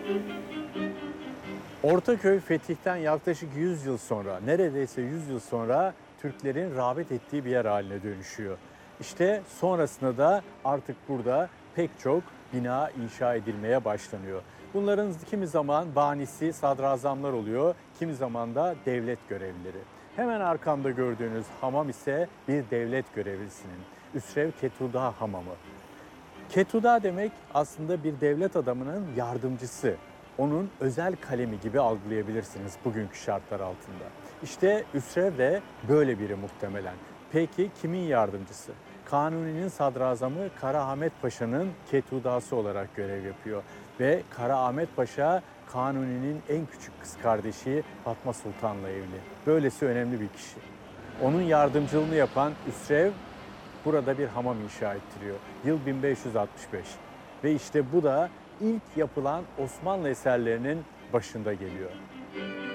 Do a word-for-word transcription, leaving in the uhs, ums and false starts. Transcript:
Ortaköy fetihten yaklaşık yüz yıl sonra, neredeyse yüz yıl sonra Türklerin rağbet ettiği bir yer haline dönüşüyor. İşte sonrasında da artık burada pek çok bina inşa edilmeye başlanıyor. Bunların kimi zaman banisi sadrazamlar oluyor, kimi zaman da devlet görevlileri. Hemen arkamda gördüğünüz hamam ise bir devlet görevlisinin, Üsrev Ketuda Hamamı. Ketuda demek aslında bir devlet adamının yardımcısı. Onun özel kalemi gibi algılayabilirsiniz bugünkü şartlar altında. İşte Üsrev de böyle biri muhtemelen. Peki kimin yardımcısı? Kanuni'nin sadrazamı Karaahmet Paşa'nın Ketudası olarak görev yapıyor. Ve Karaahmet Paşa Kanuni'nin en küçük kız kardeşi Fatma Sultan'la evli. Böylesi önemli bir kişi. Onun yardımcılığını yapan Üsrev burada bir hamam inşa ettiriyor. Yıl bin beş yüz altmış beş. Ve işte bu da ilk yapılan Osmanlı eserlerinin başında geliyor.